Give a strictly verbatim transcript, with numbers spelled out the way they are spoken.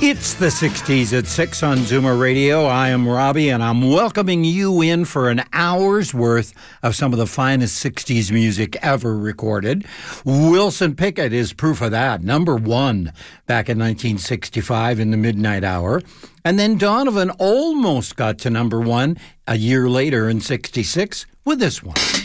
It's the sixties at six on Zoomer Radio. I am Robbie, and I'm welcoming you in for an hour's worth of some of the finest sixties music ever recorded. Wilson Pickett is proof of that. Number one back in nineteen sixty-five in the midnight hour. And then Donovan almost got to number one a year later in sixty-six with this one.